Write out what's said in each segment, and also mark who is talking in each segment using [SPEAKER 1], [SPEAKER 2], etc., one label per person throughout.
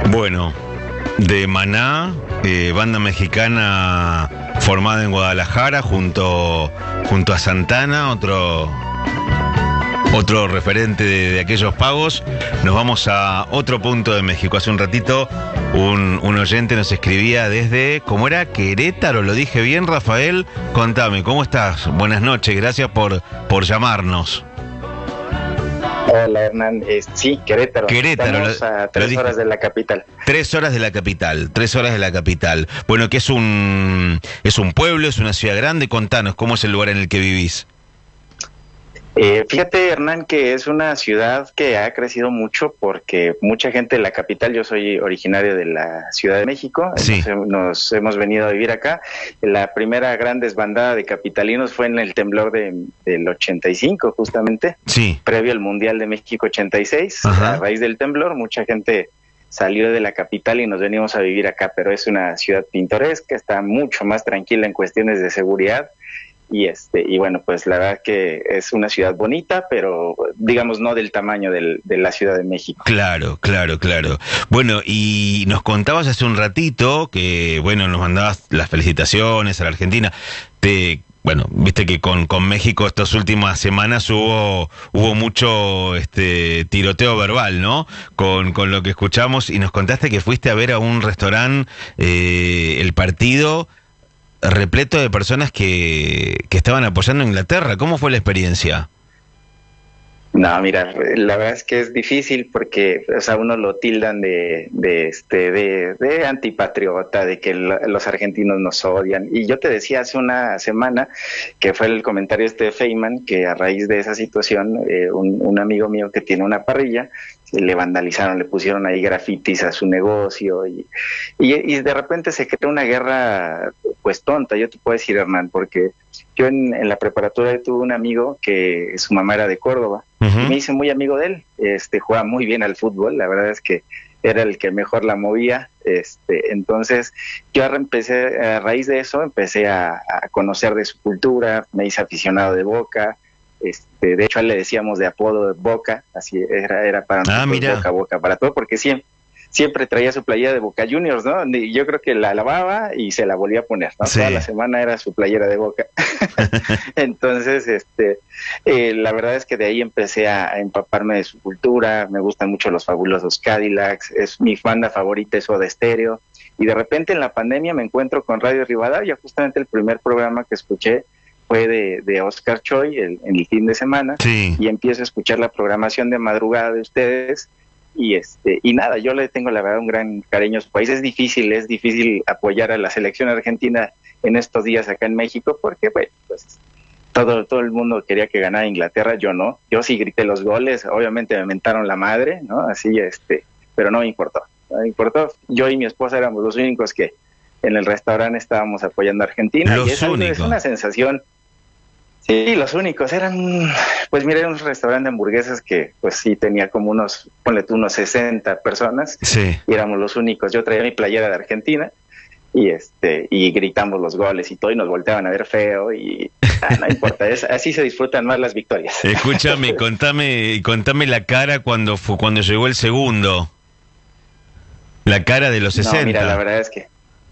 [SPEAKER 1] Bueno, de Maná, banda mexicana formada en Guadalajara junto a Santana, otro referente de aquellos pagos. Nos vamos a otro punto de México. Hace un ratito un oyente nos escribía desde, ¿cómo era? Querétaro, ¿lo dije bien, Rafael? Contame, ¿cómo estás? Buenas noches, gracias por llamarnos.
[SPEAKER 2] Hola, Hernán. Sí, Querétaro. Estamos a 3 horas de la capital.
[SPEAKER 1] 3 horas de la capital, 3 horas de la capital. Bueno, que es un pueblo, es una ciudad grande. Contanos, ¿cómo es el lugar en el que vivís?
[SPEAKER 2] Fíjate, Hernán, que es una ciudad que ha crecido mucho porque mucha gente de la capital, yo soy originario de la Ciudad de México,
[SPEAKER 1] sí.
[SPEAKER 2] Nos hemos venido a vivir acá. La primera gran desbandada de capitalinos fue en el temblor del 85, justamente,
[SPEAKER 1] sí,
[SPEAKER 2] previo al Mundial de México 86.
[SPEAKER 1] Ajá.
[SPEAKER 2] A raíz del temblor, mucha gente salió de la capital y nos venimos a vivir acá, pero es una ciudad pintoresca, está mucho más tranquila en cuestiones de seguridad. Y bueno, pues la verdad que es una ciudad bonita, pero digamos no del tamaño de la Ciudad de México.
[SPEAKER 1] Claro. Bueno, y nos contabas hace un ratito que, bueno, nos mandabas las felicitaciones a la Argentina. Bueno, viste que con México estas últimas semanas hubo mucho tiroteo verbal, ¿no? Con lo que escuchamos, y nos contaste que fuiste a ver a un restaurante el partido repleto de personas que estaban apoyando a Inglaterra. ¿Cómo fue la experiencia?
[SPEAKER 2] No, mira, la verdad es que es difícil porque, o sea, uno lo tildan de antipatriota, de que los argentinos nos odian. Y yo te decía hace una semana que fue el comentario de Feynman, que a raíz de esa situación, un amigo mío que tiene una parrilla, le vandalizaron, le pusieron ahí grafitis a su negocio y de repente se creó una guerra pues tonta, yo te puedo decir, Hernán, porque yo en la preparatoria tuve un amigo que su mamá era de Córdoba.
[SPEAKER 1] Uh-huh.
[SPEAKER 2] Y me hice muy amigo de él, jugaba muy bien al fútbol, la verdad es que era el que mejor la movía, entonces yo a raíz de eso empecé a conocer de su cultura, me hice aficionado de Boca. De hecho a él le decíamos de apodo Boca, así era para nosotros Boca para todo, porque siempre traía su playera de Boca Juniors, ¿no? Y yo creo que la lavaba y se la volvía a poner, ¿no?
[SPEAKER 1] Sí.
[SPEAKER 2] Toda la semana era su playera de Boca. Entonces, la verdad es que de ahí empecé a empaparme de su cultura, me gustan mucho los fabulosos Cadillacs, es mi banda favorita, es Soda Stereo, y de repente en la pandemia me encuentro con Radio Rivadavia, justamente el primer programa que escuché fue de Oscar Choi en el fin de semana,
[SPEAKER 1] sí.
[SPEAKER 2] Y empiezo a escuchar la programación de madrugada de ustedes, y nada, yo le tengo la verdad un gran cariño a su país. Es difícil apoyar a la selección argentina en estos días acá en México, porque bueno, pues todo el mundo quería que ganara Inglaterra, yo no, yo sí grité los goles, obviamente me mentaron la madre, ¿no? Así, pero no me importó, yo y mi esposa éramos los únicos que en el restaurante estábamos apoyando a Argentina, y es una sensación. Sí, los únicos eran, pues mira, era un restaurante de hamburguesas que pues sí tenía como ponle tú unos 60 personas,
[SPEAKER 1] sí.
[SPEAKER 2] Y éramos los únicos. Yo traía mi playera de Argentina y gritamos los goles y todo, y nos volteaban a ver feo y no importa, así se disfrutan más las victorias.
[SPEAKER 1] Escúchame, contame la cara cuando llegó el segundo. La cara de los 60.
[SPEAKER 2] No, mira, la verdad es que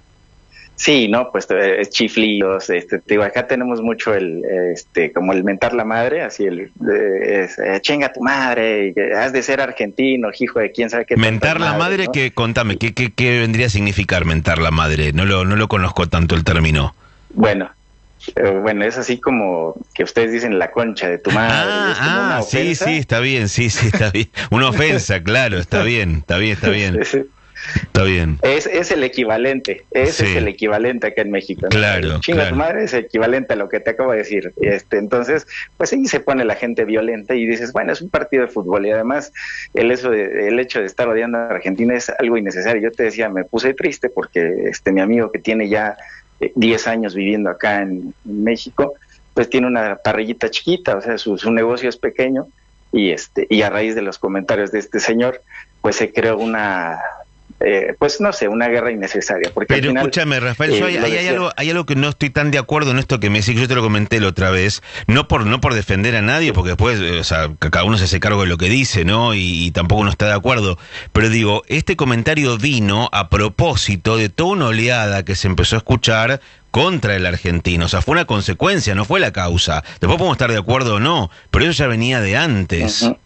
[SPEAKER 2] sí, no, pues es chiflidos, te digo, acá tenemos mucho como el mentar la madre, así chinga tu madre, y has de ser argentino, hijo de quién sabe qué.
[SPEAKER 1] Mentar la madre, ¿no? Contame, ¿qué vendría a significar mentar la madre? No lo conozco tanto el término.
[SPEAKER 2] Bueno, es así como que ustedes dicen la concha de tu madre. Es como una ofensa.
[SPEAKER 1] Sí, está bien, está bien. Una ofensa, claro, está bien.
[SPEAKER 2] Sí.
[SPEAKER 1] Está bien.
[SPEAKER 2] Es el equivalente, es el equivalente acá en México, ¿no?
[SPEAKER 1] Claro.
[SPEAKER 2] Tu madre es equivalente a lo que te acabo de decir. Entonces, pues ahí se pone la gente violenta y dices, bueno, es un partido de fútbol, y además el hecho de estar odiando a Argentina es algo innecesario. Yo te decía, me puse triste porque mi amigo que tiene ya 10 años viviendo acá en México, pues tiene una parrillita chiquita, o sea, su negocio es pequeño, y a raíz de los comentarios de este señor, pues se creó pues no sé, una guerra innecesaria. Porque
[SPEAKER 1] Pero
[SPEAKER 2] al final,
[SPEAKER 1] escúchame, Rafael, hay algo que no estoy tan de acuerdo en esto que me decís, yo te lo comenté la otra vez, no por defender a nadie, porque después, o sea, cada uno se hace cargo de lo que dice, ¿no? Y tampoco uno está de acuerdo. Pero digo, este comentario vino a propósito de toda una oleada que se empezó a escuchar contra el argentino. O sea, fue una consecuencia, no fue la causa. Después podemos estar de acuerdo o no, pero eso ya venía de antes.
[SPEAKER 2] Uh-huh.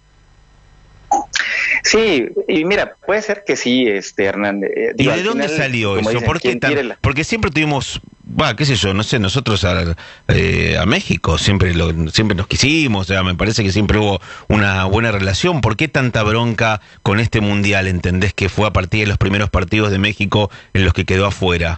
[SPEAKER 2] Sí, y mira, puede ser que sí, Hernán.
[SPEAKER 1] ¿Y de dónde salió eso?
[SPEAKER 2] Dicen,
[SPEAKER 1] porque siempre tuvimos, qué sé yo, no sé, nosotros a México siempre nos quisimos, o sea, me parece que siempre hubo una buena relación. ¿Por qué tanta bronca con este mundial? ¿Entendés que fue a partir de los primeros partidos de México en los que quedó afuera?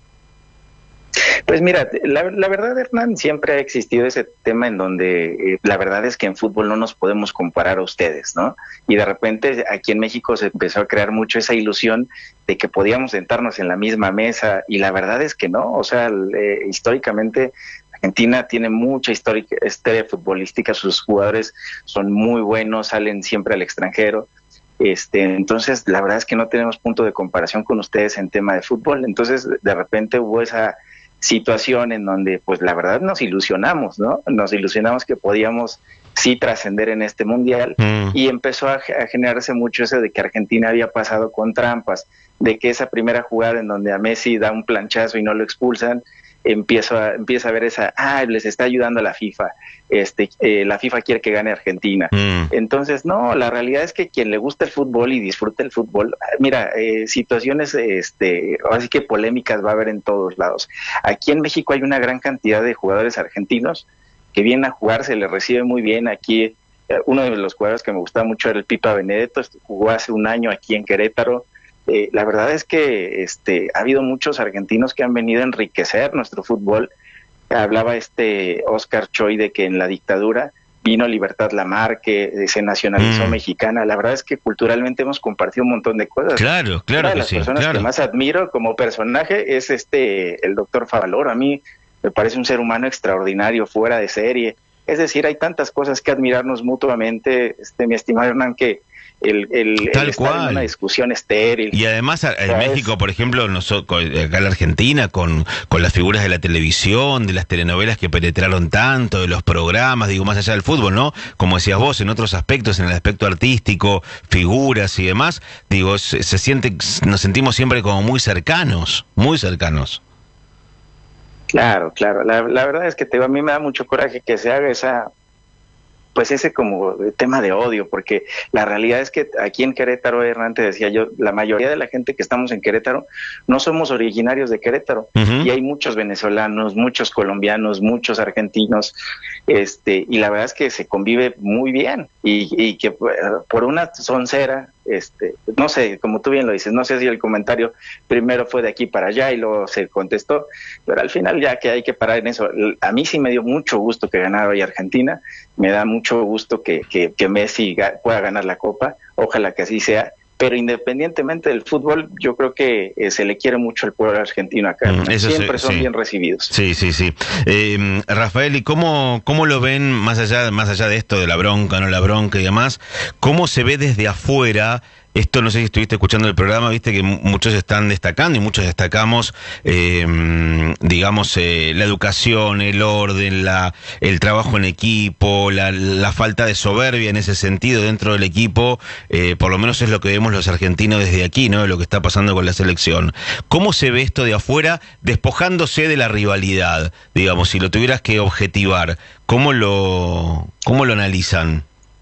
[SPEAKER 2] Pues mira, la verdad, Hernán, siempre ha existido ese tema en donde la verdad es que en fútbol no nos podemos comparar a ustedes, ¿no? Y de repente aquí en México se empezó a crear mucho esa ilusión de que podíamos sentarnos en la misma mesa, y la verdad es que no. O sea, históricamente Argentina tiene mucha historia futbolística, sus jugadores son muy buenos, salen siempre al extranjero. Entonces la verdad es que no tenemos punto de comparación con ustedes en tema de fútbol. Entonces de repente hubo esa situación en donde pues la verdad nos ilusionamos, ¿no? Nos ilusionamos que podíamos sí trascender en este mundial, y empezó a generarse mucho eso de que Argentina había pasado con trampas, de que esa primera jugada en donde a Messi da un planchazo y no lo expulsan, empieza a ver esa, les está ayudando a la FIFA, la FIFA quiere que gane Argentina. Entonces, no, la realidad es que quien le gusta el fútbol y disfruta el fútbol, mira, situaciones, así que polémicas va a haber en todos lados. Aquí en México hay una gran cantidad de jugadores argentinos que vienen a jugar, se les recibe muy bien. Aquí, uno de los jugadores que me gustaba mucho era el Pipa Benedetto, jugó hace un año aquí en Querétaro. La verdad es que ha habido muchos argentinos que han venido a enriquecer nuestro fútbol. Hablaba Oscar Choi de que en la dictadura vino Libertad Lamarque, se nacionalizó mexicana. La verdad es que culturalmente hemos compartido un montón de cosas.
[SPEAKER 1] Claro
[SPEAKER 2] Una de
[SPEAKER 1] que
[SPEAKER 2] las
[SPEAKER 1] sí.
[SPEAKER 2] personas que más admiro como personaje es el doctor Favaloro. A mí me parece un ser humano extraordinario, fuera de serie. Es decir, hay tantas cosas que admirarnos mutuamente, mi estimado Hernán, que el estar en una discusión estéril.
[SPEAKER 1] Y además en México, por ejemplo, acá en la Argentina, con las figuras de la televisión, de las telenovelas que penetraron tanto, de los programas, digo, más allá del fútbol, ¿no? Como decías vos, en otros aspectos, en el aspecto artístico, figuras y demás, digo, nos sentimos siempre como muy cercanos, muy cercanos.
[SPEAKER 2] Claro. La verdad es que a mí me da mucho coraje que se haga ese como tema de odio, porque la realidad es que aquí en Querétaro, Hernán, te decía yo, la mayoría de la gente que estamos en Querétaro no somos originarios de Querétaro, y hay muchos venezolanos, muchos colombianos, muchos argentinos, y la verdad es que se convive muy bien, y que por una soncera, no sé, como tú bien lo dices, no sé si el comentario primero fue de aquí para allá y luego se contestó, pero al final ya que hay que parar en eso. A mí sí me dio mucho gusto que ganara hoy Argentina, me da mucho gusto que Messi pueda ganar la Copa, ojalá que así sea, pero independientemente del fútbol, yo creo que se le quiere mucho al pueblo argentino acá, siempre son bien recibidos.
[SPEAKER 1] Sí. Rafael, ¿y cómo lo ven, más allá de esto de la bronca, no la bronca y demás, cómo se ve desde afuera? Esto, no sé si estuviste escuchando el programa, viste que muchos están destacando y muchos destacamos, digamos, la educación, el orden, el trabajo en equipo, la falta de soberbia en ese sentido dentro del equipo, por lo menos es lo que vemos los argentinos desde aquí, ¿no? De lo que está pasando con la selección. ¿Cómo se ve esto de afuera, despojándose de la rivalidad? Digamos, si lo tuvieras que objetivar, ¿cómo lo analizan?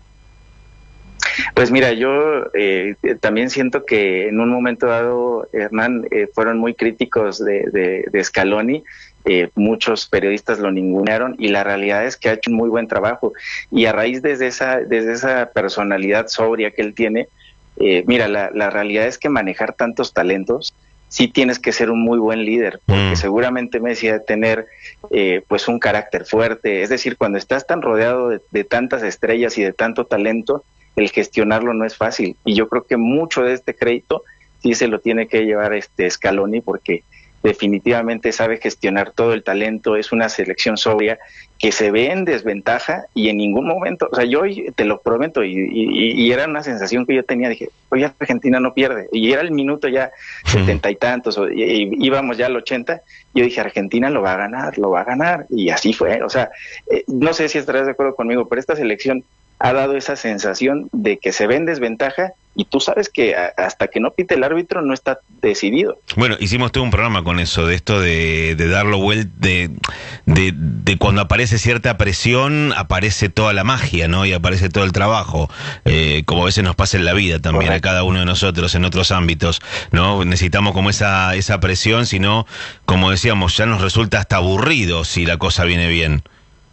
[SPEAKER 2] Pues mira, yo también siento que en un momento dado, Hernán, fueron muy críticos de Scaloni. Muchos periodistas lo ningunearon, y la realidad es que ha hecho un muy buen trabajo, y a raíz desde esa personalidad sobria que él tiene, mira, la realidad es que manejar tantos talentos, sí tienes que ser un muy buen líder, porque seguramente Messi ha de tener pues un carácter fuerte. Es decir, cuando estás tan rodeado de tantas estrellas y de tanto talento, el gestionarlo no es fácil, y yo creo que mucho de este crédito sí se lo tiene que llevar Scaloni, porque definitivamente sabe gestionar todo el talento, es una selección sobria que se ve en desventaja y en ningún momento, o sea, yo te lo prometo, y era una sensación que yo tenía, dije, oye, Argentina no pierde, y era el minuto ya 70 y tantos, y íbamos ya al 80, yo dije, Argentina lo va a ganar, y así fue, o sea, no sé si estarás de acuerdo conmigo, pero esta selección ha dado esa sensación de que se ve en desventaja y tú sabes que hasta que no pite el árbitro no está decidido.
[SPEAKER 1] Bueno, hicimos todo un programa con eso, de esto de darlo vuelta, de cuando aparece cierta presión, aparece toda la magia, ¿no? Y aparece todo el trabajo, como a veces nos pasa en la vida también. Correcto. A cada uno de nosotros en otros ámbitos, ¿no? Necesitamos como esa presión, si no, como decíamos, ya nos resulta hasta aburrido si la cosa viene bien.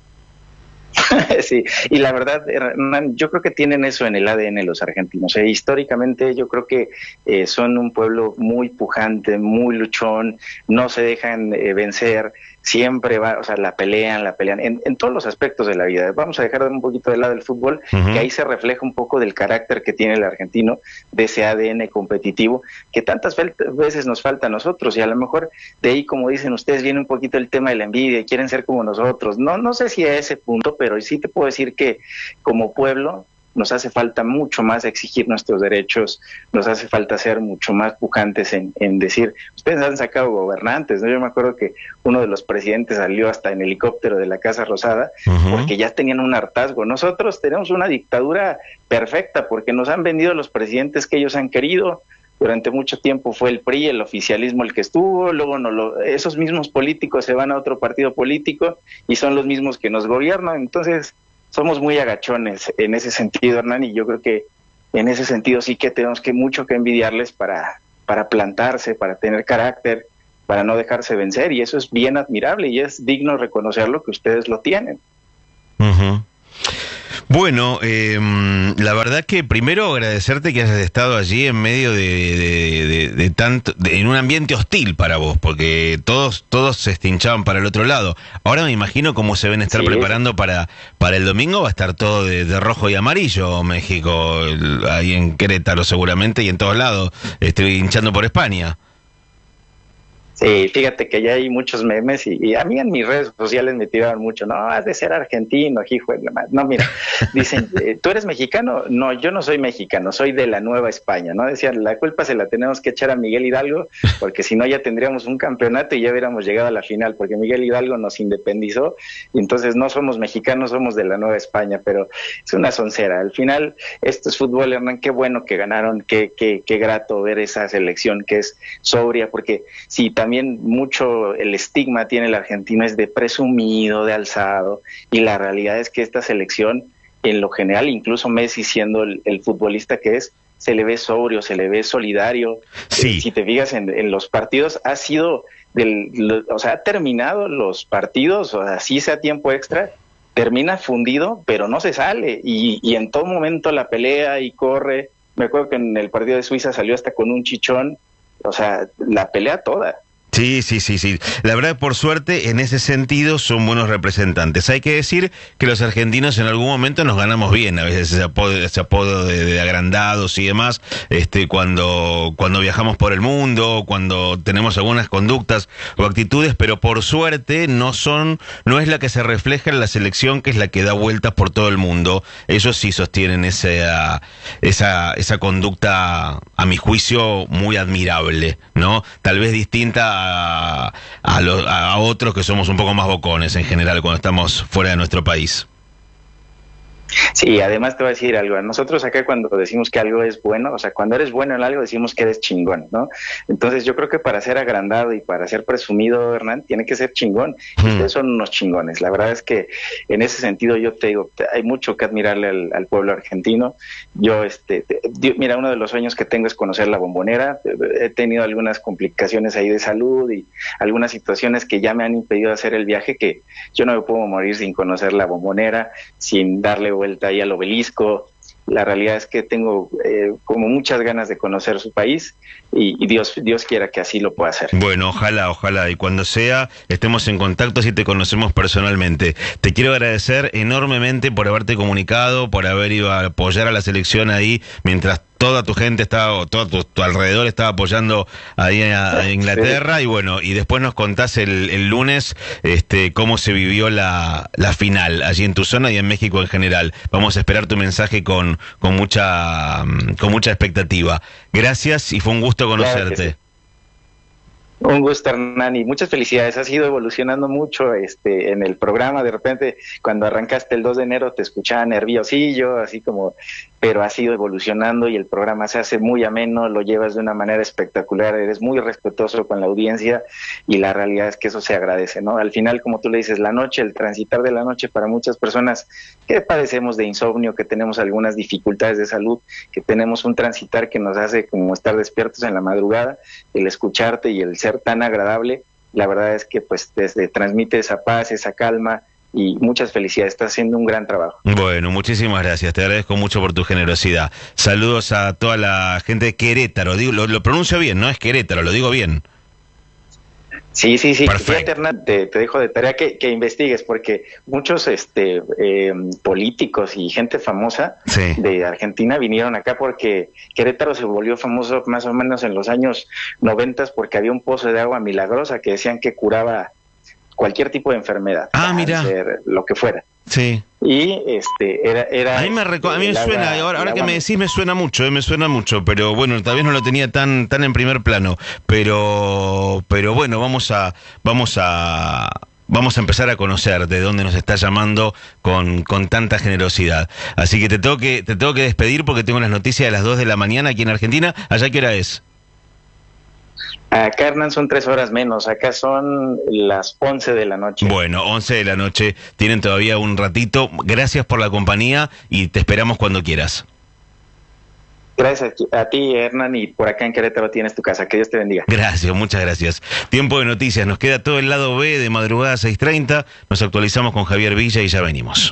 [SPEAKER 2] Sí, y la verdad, Hernán, yo creo que tienen eso en el ADN los argentinos. Históricamente yo creo que son un pueblo muy pujante, muy luchón, no se dejan vencer, siempre o sea, la pelean en todos los aspectos de la vida. Vamos a dejar un poquito de lado el fútbol, que ahí se refleja un poco del carácter que tiene el argentino, de ese ADN competitivo, que tantas veces nos falta a nosotros, y a lo mejor de ahí, como dicen ustedes, viene un poquito el tema de la envidia, quieren ser como nosotros. No sé si a ese punto, pero sí te puedo decir que como pueblo nos hace falta mucho más exigir nuestros derechos, nos hace falta ser mucho más pujantes en decir, ustedes han sacado gobernantes, ¿no? Yo me acuerdo que uno de los presidentes salió hasta en helicóptero de la Casa Rosada, porque ya tenían un hartazgo. Nosotros tenemos una dictadura perfecta, porque nos han vendido los presidentes que ellos han querido. Durante mucho tiempo fue el PRI, el oficialismo el que estuvo, luego esos mismos políticos se van a otro partido político y son los mismos que nos gobiernan. Entonces somos muy agachones en ese sentido, Hernán, y yo creo que en ese sentido sí que tenemos mucho que envidiarles para plantarse, para tener carácter, para no dejarse vencer, y eso es bien admirable y es digno reconocerlo que ustedes lo tienen.
[SPEAKER 1] Bueno, la verdad que primero agradecerte que hayas estado allí en medio de tanto, en un ambiente hostil para vos, porque todos se hinchaban para el otro lado. Ahora me imagino cómo se ven estar preparando para el domingo, va a estar todo de rojo y amarillo, México, ahí en Querétaro seguramente y en todos lados, hinchando por España.
[SPEAKER 2] Sí, fíjate que ya hay muchos memes y a mí en mis redes sociales me tiraron mucho, no, has de ser argentino, hijo de la madre. No, mira, dicen, ¿tú eres mexicano? No, yo no soy mexicano, soy de la Nueva España, ¿no? Decían, la culpa se la tenemos que echar a Miguel Hidalgo, porque si no ya tendríamos un campeonato y ya hubiéramos llegado a la final, porque Miguel Hidalgo nos independizó y entonces no somos mexicanos, somos de la Nueva España, pero es una soncera. Al final, esto es fútbol, Hernán, qué bueno que ganaron, qué grato ver esa selección que es sobria, porque si también mucho el estigma tiene el argentino es de presumido, de alzado, y la realidad es que esta selección, en lo general, incluso Messi siendo el futbolista que es, se le ve sobrio, se le ve solidario.
[SPEAKER 1] Sí.
[SPEAKER 2] Si te fijas en los partidos, ha sido, o sea, ha terminado los partidos, o sea, así sea tiempo extra, termina fundido, pero no se sale, y en todo momento la pelea y corre. Me acuerdo que en el partido de Suiza salió hasta con un chichón, o sea, la pelea toda.
[SPEAKER 1] Sí. La verdad, por suerte, en ese sentido son buenos representantes. Hay que decir que los argentinos en algún momento nos ganamos bien, a veces ese apodo de agrandados y demás, cuando viajamos por el mundo, cuando tenemos algunas conductas o actitudes, pero por suerte no es la que se refleja en la selección, que es la que da vueltas por todo el mundo. Ellos sí sostienen esa conducta, a mi juicio, muy admirable, ¿no? Tal vez distinta a otros que somos un poco más bocones en general cuando estamos fuera de nuestro país.
[SPEAKER 2] Sí, además te voy a decir algo. Nosotros acá cuando decimos que algo es bueno, o sea, cuando eres bueno en algo decimos que eres chingón, ¿no? Entonces yo creo que para ser agrandado y para ser presumido, Hernán, tiene que ser chingón. Ustedes son unos chingones. La verdad es que en ese sentido yo te digo, hay mucho que admirarle al pueblo argentino. Yo, mira, uno de los sueños que tengo es conocer la Bombonera. He tenido algunas complicaciones ahí de salud y algunas situaciones que ya me han impedido hacer el viaje, que yo no me puedo morir sin conocer la Bombonera, sin darle vuelta ahí al obelisco. La realidad es que tengo como muchas ganas de conocer su país y Dios quiera que así lo pueda hacer.
[SPEAKER 1] Bueno, ojalá, y cuando sea, estemos en contacto si te conocemos personalmente. Te quiero agradecer enormemente por haberte comunicado, por haber ido a apoyar a la selección ahí mientras toda tu gente estaba, o todo tu alrededor estaba apoyando ahí a Inglaterra, sí. Y bueno, y después nos contás el lunes cómo se vivió la final allí en tu zona y en México en general. Vamos a esperar tu mensaje con mucha expectativa. Gracias y fue un gusto conocerte. Claro.
[SPEAKER 2] Un gusto, Hernán, y muchas felicidades. Has ido evolucionando mucho en el programa. De repente, cuando arrancaste el 2 de enero, te escuchaba nerviosillo, así como, pero has ido evolucionando y el programa se hace muy ameno, lo llevas de una manera espectacular, eres muy respetuoso con la audiencia y la realidad es que eso se agradece, ¿no? Al final, como tú le dices, la noche, el transitar de la noche para muchas personas que padecemos de insomnio, que tenemos algunas dificultades de salud, que tenemos un transitar que nos hace como estar despiertos en la madrugada, el escucharte y el ser tan agradable, la verdad es que pues transmite esa paz, esa calma y muchas felicidades, estás haciendo un gran trabajo.
[SPEAKER 1] Bueno, muchísimas gracias, te agradezco mucho por tu generosidad. Saludos a toda la gente de Querétaro, digo, lo pronuncio bien, ¿no? Es Querétaro, lo digo bien.
[SPEAKER 2] Sí. Fíjate, Hernán, te dejo de tarea que investigues, porque muchos políticos y gente famosa de Argentina vinieron acá porque Querétaro se volvió famoso más o menos en los años 90 porque había un pozo de agua milagrosa que decían que curaba cualquier tipo de enfermedad, cáncer, lo que fuera.
[SPEAKER 1] Sí.
[SPEAKER 2] Y era
[SPEAKER 1] a mí me suena, ahora que me decís me suena mucho, pero bueno, tal vez no lo tenía tan en primer plano, pero bueno, vamos a empezar a conocer de dónde nos está llamando con tanta generosidad. Así que te tengo que despedir porque tengo las noticias de las 2 de la mañana aquí en Argentina. ¿Allá qué hora es?
[SPEAKER 2] Acá, Hernán, son 3 horas menos. Acá son las 11 de la noche.
[SPEAKER 1] Bueno, 11 de la noche. Tienen todavía un ratito. Gracias por la compañía y te esperamos cuando quieras.
[SPEAKER 2] Gracias a ti, Hernán, y por acá en Querétaro tienes tu casa. Que Dios te bendiga.
[SPEAKER 1] Gracias, muchas gracias. Tiempo de noticias. Nos queda todo el lado B de madrugada 6:30. Nos actualizamos con Javier Villa y ya venimos.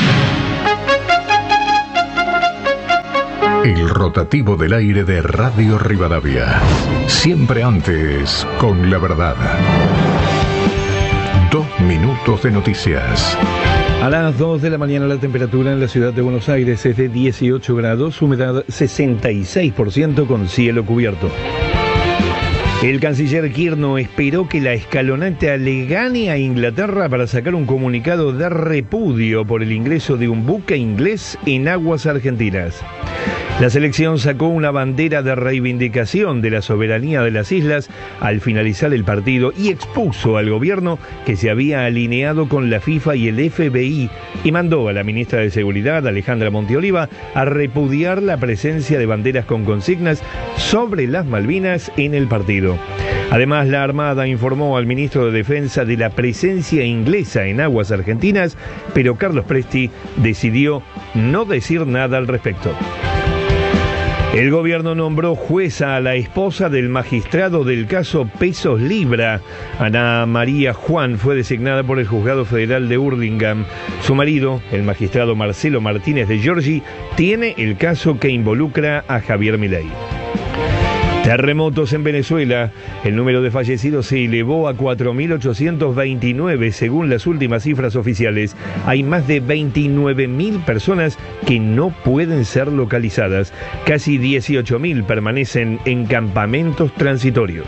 [SPEAKER 3] El rotativo del aire de Radio Rivadavia. Siempre antes, con la verdad. 2 minutos de noticias.
[SPEAKER 4] A las 2 de la mañana la temperatura en la ciudad de Buenos Aires es de 18 grados, humedad 66% con cielo cubierto. El canciller Kirno esperó que la escaloneta le gane a Inglaterra para sacar un comunicado de repudio por el ingreso de un buque inglés en aguas argentinas. La selección sacó una bandera de reivindicación de la soberanía de las islas al finalizar el partido y expuso al gobierno que se había alineado con la FIFA y el FBI y mandó a la ministra de Seguridad, Alejandra Monteoliva, a repudiar la presencia de banderas con consignas sobre las Malvinas en el partido. Además, la Armada informó al ministro de Defensa de la presencia inglesa en aguas argentinas, pero Carlos Presti decidió no decir nada al respecto. El gobierno nombró jueza a la esposa del magistrado del caso Pesos Libra. Ana María Juan fue designada por el Juzgado Federal de Hurlingham. Su marido, el magistrado Marcelo Martínez de Giorgi, tiene el caso que involucra a Javier Milei. Terremotos en Venezuela. El número de fallecidos se elevó a 4.829 según las últimas cifras oficiales. Hay más de 29.000 personas que no pueden ser localizadas. Casi 18.000 permanecen en campamentos transitorios.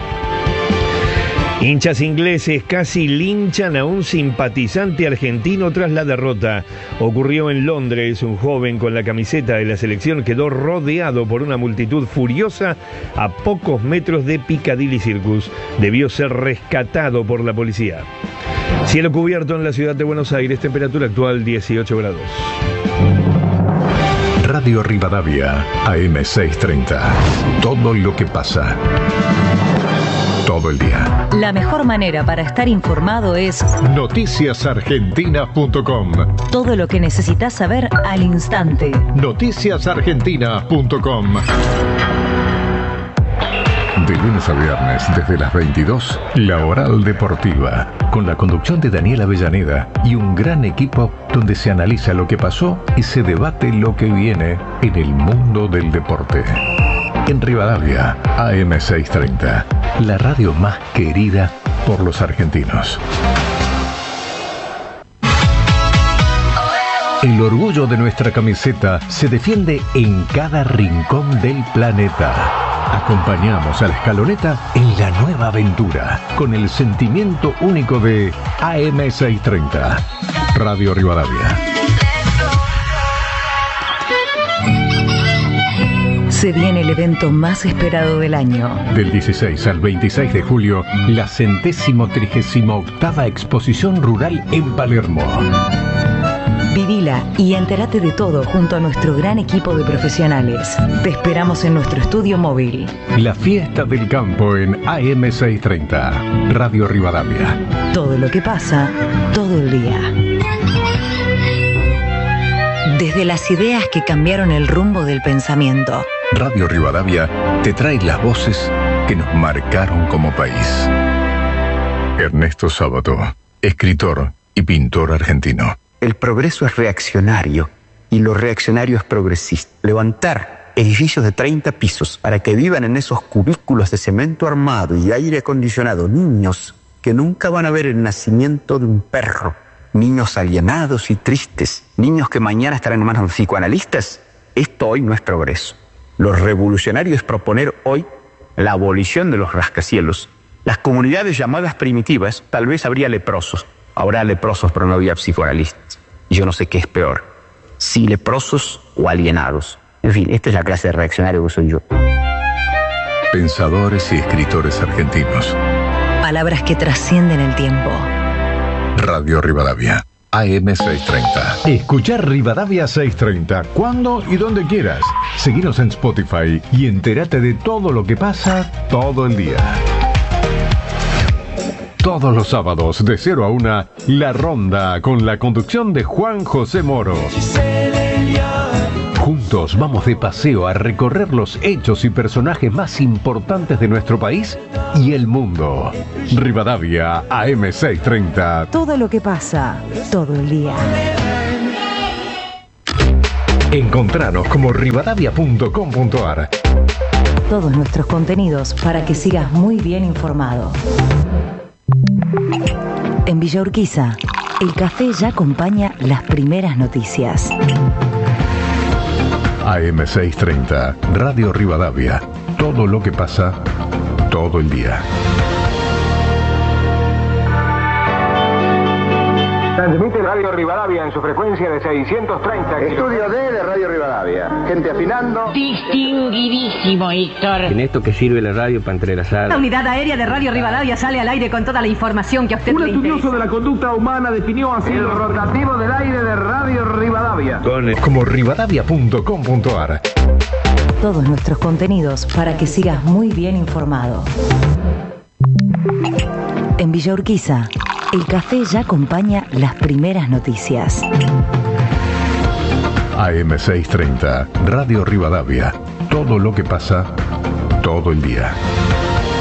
[SPEAKER 4] Hinchas ingleses casi linchan a un simpatizante argentino tras la derrota. Ocurrió en Londres. Un joven con la camiseta de la selección quedó rodeado por una multitud furiosa a pocos metros de Piccadilly Circus. Debió ser rescatado por la policía. Cielo cubierto en la ciudad de Buenos Aires, temperatura actual 18 grados.
[SPEAKER 3] Radio Rivadavia, AM630. Todo lo que pasa. Todo el día.
[SPEAKER 5] La mejor manera para estar informado es
[SPEAKER 3] noticiasargentina.com.
[SPEAKER 5] Todo lo que necesitas saber al instante.
[SPEAKER 3] noticiasargentina.com. De lunes a viernes, desde las 22, La Oral Deportiva, con la conducción de Daniel Avellaneda y un gran equipo donde se analiza lo que pasó y se debate lo que viene en el mundo del deporte. En Rivadavia, AM630, la radio más querida por los argentinos. El orgullo de nuestra camiseta se defiende en cada rincón del planeta. Acompañamos a la Escaloneta en la nueva aventura, con el sentimiento único de AM630. Radio Rivadavia.
[SPEAKER 5] Se viene el evento más esperado del año.
[SPEAKER 3] Del 16 al 26 de julio, la 138ª Exposición Rural en Palermo.
[SPEAKER 5] Vivila y entérate de todo junto a nuestro gran equipo de profesionales. Te esperamos en nuestro estudio móvil.
[SPEAKER 3] La fiesta del campo en AM630. Radio Rivadavia.
[SPEAKER 5] Todo lo que pasa, todo el día. Desde las ideas que cambiaron el rumbo del pensamiento.
[SPEAKER 3] Radio Rivadavia te trae las voces que nos marcaron como país. Ernesto Sábato, escritor y pintor argentino.
[SPEAKER 6] El progreso es reaccionario y lo reaccionario es progresista. Levantar edificios de 30 pisos para que vivan en esos cubículos de cemento armado y aire acondicionado niños que nunca van a ver el nacimiento de un perro, niños alienados y tristes, niños que mañana estarán en manos de los psicoanalistas. Esto hoy no es progreso. Lo revolucionario es proponer hoy la abolición de los rascacielos. Las comunidades llamadas primitivas, tal vez habría leprosos. Habrá leprosos, pero no había psicoanalistas. Y yo no sé qué es peor, si leprosos o alienados. En fin, esta es la clase de reaccionario que soy yo.
[SPEAKER 3] Pensadores y escritores argentinos.
[SPEAKER 5] Palabras que trascienden el tiempo.
[SPEAKER 3] Radio Rivadavia, AM630. Escuchar Rivadavia 630 cuando y donde quieras. Seguinos en Spotify y entérate de todo lo que pasa todo el día. Todos los sábados de 0 a 1, La Ronda, con la conducción de Juan José Moro. Juntos vamos de paseo a recorrer los hechos y personajes más importantes de nuestro país y el mundo. Rivadavia, AM630.
[SPEAKER 5] Todo lo que pasa, todo el día.
[SPEAKER 3] Encontranos como rivadavia.com.ar.
[SPEAKER 5] Todos nuestros contenidos para que sigas muy bien informado. En Villa Urquiza, el café ya acompaña las primeras noticias.
[SPEAKER 3] AM630, Radio Rivadavia. Todo lo que pasa, todo el día.
[SPEAKER 7] Transmite Radio Rivadavia en su frecuencia de 630.
[SPEAKER 8] Estudio D de Radio Rivadavia. Gente afinando.
[SPEAKER 9] Distinguidísimo, Héctor.
[SPEAKER 10] En esto que sirve la radio para entrelazar.
[SPEAKER 11] La unidad aérea de Radio Rivadavia sale al aire con toda la información que a usted le interesa.
[SPEAKER 7] Un estudioso de la conducta humana definió así el rotativo del aire de Radio Rivadavia.
[SPEAKER 3] Como rivadavia.com.ar.
[SPEAKER 5] Todos nuestros contenidos para que sigas muy bien informado. En Villa Urquiza, el café ya acompaña las primeras noticias.
[SPEAKER 3] AM630, Radio Rivadavia. Todo lo que pasa, todo el día.